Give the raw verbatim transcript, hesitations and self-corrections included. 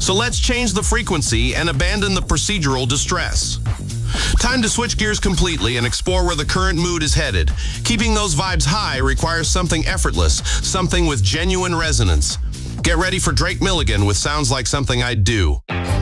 So let's change the frequency and abandon the procedural distress. Time to switch gears completely and explore where the current mood is headed. Keeping those vibes high requires something effortless, something with genuine resonance. Get ready for Drake Milligan with Sounds Like Something I'd Do.